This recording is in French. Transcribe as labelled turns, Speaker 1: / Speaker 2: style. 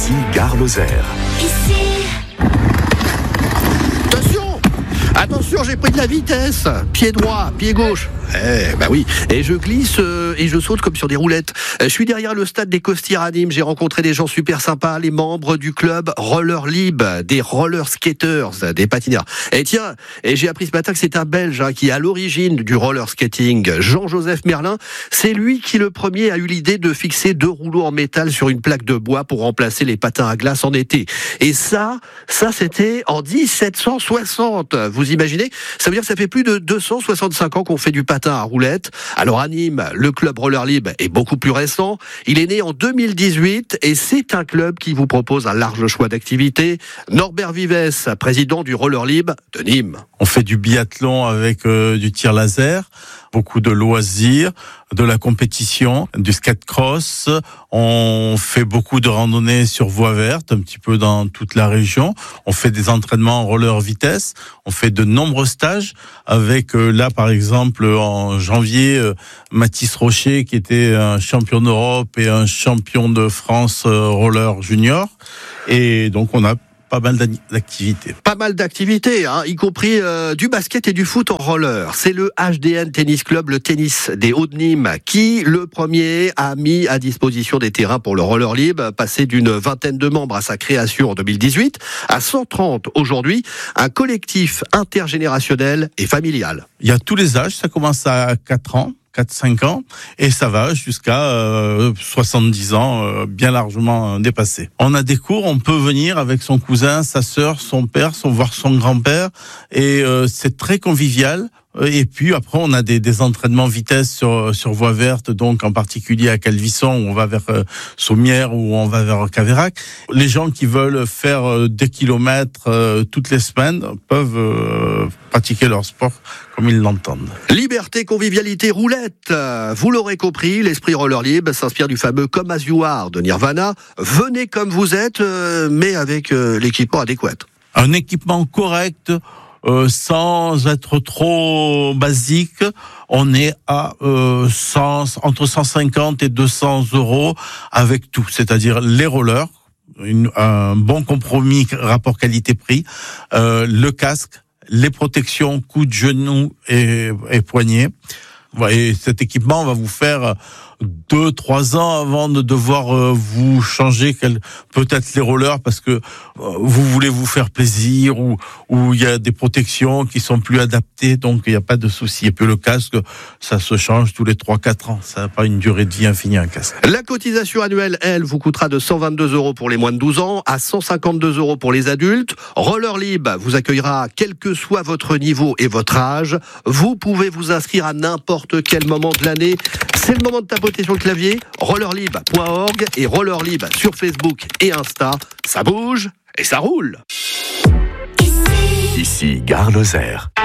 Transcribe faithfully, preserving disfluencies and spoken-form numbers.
Speaker 1: Ici, Gare Lozère.
Speaker 2: Ici.
Speaker 3: Attention, attention, j'ai pris de la vitesse. Pied droit, pied gauche. Eh ben oui, et je glisse euh, et je saute comme sur des roulettes. Euh, je suis derrière le stade des Costières à Nîmes. J'ai rencontré des gens super sympas, les membres du club Roller Lib, des roller skaters, des patineurs. Et tiens, et j'ai appris ce matin que c'est un Belge hein, qui est à l'origine du roller skating, Jean-Joseph Merlin. C'est lui qui le premier a eu l'idée de fixer deux rouleaux en métal sur une plaque de bois pour remplacer les patins à glace en été. Et ça, ça c'était en dix-sept cent soixante. Vous imaginez ? Ça veut dire que ça fait plus de deux cent soixante-cinq ans qu'on fait du patin à roulettes. Alors à Nîmes, le club Roller Lib est beaucoup plus récent. Il est né en deux mille dix-huit et c'est un club qui vous propose un large choix d'activités. Norbert Vives, président du Roller Lib de Nîmes.
Speaker 4: On fait du biathlon avec euh, du tir laser, beaucoup de loisirs, de la compétition, du skate cross. On fait beaucoup de randonnées sur voie verte, un petit peu dans toute la région. On fait des entraînements en roller vitesse. On fait de nombreux stages avec, euh, là par exemple, en janvier, euh, Mathis Rocher qui était un champion d'Europe et un champion de France euh, roller junior. Et donc on a pas mal d'activités.
Speaker 3: Pas mal d'activités, hein, y compris euh, du basket et du foot en roller. C'est le H D N Tennis Club, le tennis des Hauts-de-Nîmes, qui, le premier, a mis à disposition des terrains pour le Roller Lib, passé d'une vingtaine de membres à sa création en deux mille dix-huit, à cent trente aujourd'hui, un collectif intergénérationnel et familial.
Speaker 4: Il y a tous les âges, ça commence à quatre ans. quatre cinq ans, et ça va jusqu'à euh, soixante-dix ans, euh, bien largement euh, dépassé. On a des cours, on peut venir avec son cousin, sa sœur, son père, son, voire son grand-père, et euh, c'est très convivial. Et puis après, on a des, des entraînements vitesse sur, sur voie verte, donc en particulier à Calvisson, où on va vers euh, Sommières, ou on va vers Caveyrac. Les gens qui veulent faire euh, des kilomètres euh, toutes les semaines peuvent euh, pratiquer leur sport comme ils l'entendent.
Speaker 3: Liberté, convivialité, roulette. Vous l'aurez compris, l'esprit Roller Lib s'inspire du fameux Come As You Are de Nirvana. Venez comme vous êtes, euh, mais avec euh, l'équipement adéquat.
Speaker 4: Un équipement correct, Euh, sans être trop basique, on est à euh, cent, entre cent cinquante et deux cents euros avec tout, c'est-à-dire les rollers, une, un bon compromis rapport qualité-prix, euh, le casque, les protections coudes, genoux et, et poignets. Et cet équipement va vous faire deux, trois ans avant de devoir euh, vous changer quel, peut-être les rollers parce que euh, vous voulez vous faire plaisir ou ou il y a des protections qui sont plus adaptées, donc il n'y a pas de souci. Et puis le casque, ça se change tous les trois quatre ans. Ça n'a pas une durée de vie infinie, un casque.
Speaker 3: La cotisation annuelle, elle, vous coûtera de cent vingt-deux euros pour les moins de douze ans à cent cinquante-deux euros pour les adultes. Roller Lib vous accueillera quel que soit votre niveau et votre âge. Vous pouvez vous inscrire à n'importe quel moment de l'année. C'est le moment de tapoter sur le clavier, rollerlib point org et Rollerlib sur Facebook et Insta. Ça bouge et ça roule.
Speaker 1: Ici, Gare Lozère.